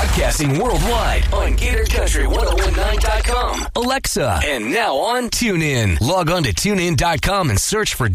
Broadcasting worldwide on GatorCountry1019.com, Alexa, and now on TuneIn. Log on to TuneIn.com and search for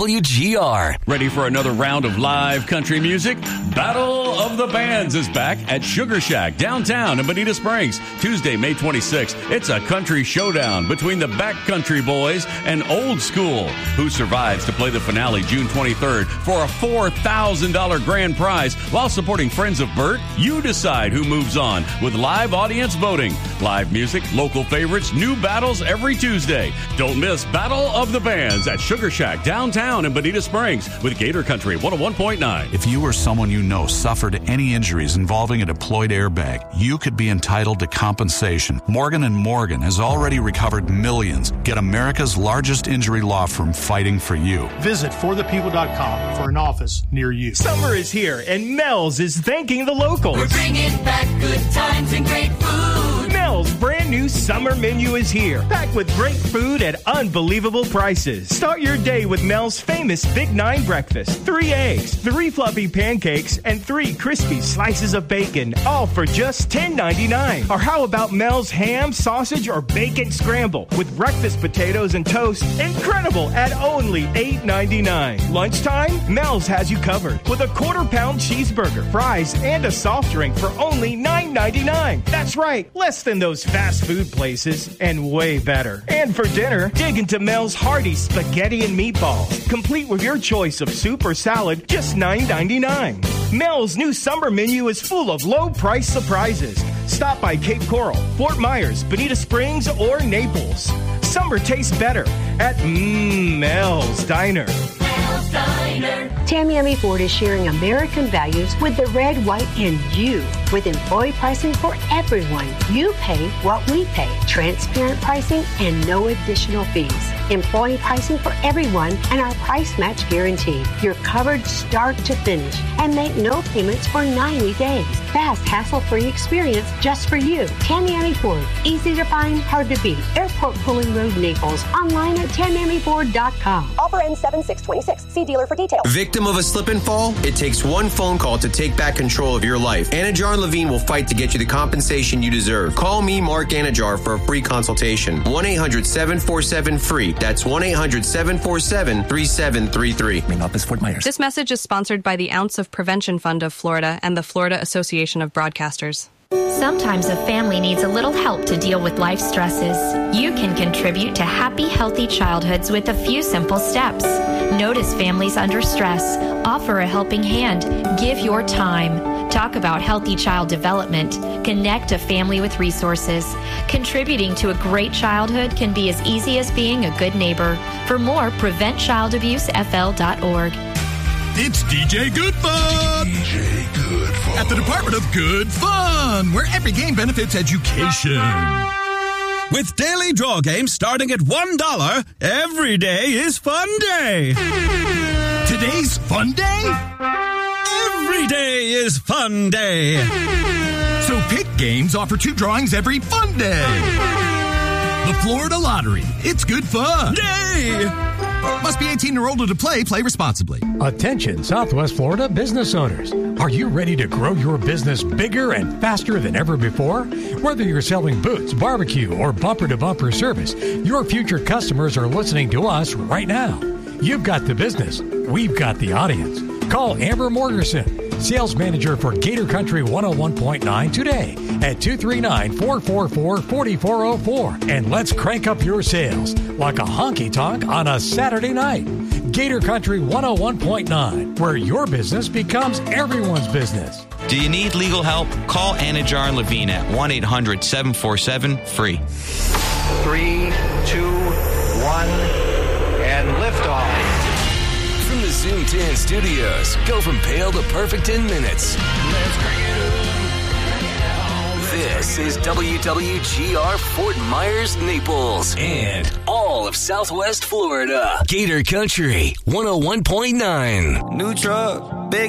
WWGR. Ready for another round of live country music? Battle of the Bands is back at Sugar Shack downtown in Bonita Springs. Tuesday, May 26th. It's a country showdown between the Backcountry Boys and Old School. Who survives to play the finale June 23rd for a $4,000 grand prize while supporting Friends of Bert? You decide who moves on with live audience voting. Live music, local favorites, new battles every Tuesday. Don't miss Battle of the Bands at Sugar Shack downtown in Bonita Springs with Gator Country 101.9. If you or someone you know suffered any injuries involving a deployed airbag, you could be entitled to compensation. Morgan & Morgan has already recovered millions. Get America's largest injury law firm fighting for you. Visit forthepeople.com for an office near you. Summer is here, and Mel's is thanking the locals. We're bringing back good times and great food. Mel's brand new summer menu is here, packed with great food at unbelievable prices. Start your day with Mel's famous Big 9 breakfast. 3 eggs, 3 fluffy pancakes, and 3 crispy slices of bacon, all for just $10.99. Or how about Mel's ham, sausage, or bacon scramble with breakfast potatoes and toast? Incredible at only $8.99. Lunchtime, Mel's has you covered with a quarter-pound cheeseburger, fries, and a soft drink for only $9.99. That's right, less than those fast food places, and way better. And for dinner, dig into Mel's hearty spaghetti and meatballs, complete with your choice of soup or salad, just $9.99. Mel's new summer menu is full of low-price surprises. Stop by Cape Coral, Fort Myers, Bonita Springs, or Naples. Summer tastes better at Mel's Diner. Mel's Diner. Tamiami Ford is sharing American values with the red, white, and you. With employee pricing for everyone. You pay what we pay. Transparent pricing and no additional fees. Employee pricing for everyone and our price match guarantee. You're covered start to finish and make no payments for 90 days. Fast, hassle-free experience just for you. Tamiami Ford. Easy to find, hard to beat. Airport Pulling Road, Naples. Online at TamiamiFord.com. Offer ends 7/6/26. See dealer for details. Victim of a slip and fall? It takes one phone call to take back control of your life. Anajar and Levine will fight to get you the compensation you deserve. Call me, Mark Anajar, for a free consultation. 1-800-747-FREE. That's 1-800-747-3733. Main office, Fort Myers. This message is sponsored by the Ounce of Prevention Fund of Florida and the Florida Association of Broadcasters. Sometimes a family needs a little help to deal with life stresses. You can contribute to happy, healthy childhoods with a few simple steps. Notice families under stress. Offer a helping hand. Give your time. Talk about healthy child development. Connect a family with resources. Contributing to a great childhood can be as easy as being a good neighbor. For more, PreventChildAbuseFL.org. It's DJ Good Fun! DJ Good Fun. At the Department of Good Fun, where every game benefits education. With daily draw games starting at $1, every day is fun day. Today's fun day? Every day is fun day. So Pick Games offer 2 drawings every fun day. The Florida Lottery. It's good fun. Yay! Must be 18 or older to play. Play responsibly. Attention, Southwest Florida business owners. Are you ready to grow your business bigger and faster than ever before? Whether you're selling boots, barbecue, or bumper-to-bumper service, your future customers are listening to us right now. You've got the business. We've got the audience. Call Amber Morgerson, sales manager for Gator Country 101.9 today at 239-444-4404. And let's crank up your sales like a honky-tonk on a Saturday night. Gator Country 101.9, where your business becomes everyone's business. Do you need legal help? Call Anajar and Levine at 1-800-747-FREE. 3, 2, 1, and liftoff. From the Zoom 10 studios, go from pale to perfect in minutes. This is WWGR Fort Myers, Naples, and all of Southwest Florida. Gator Country 101.9. New truck, big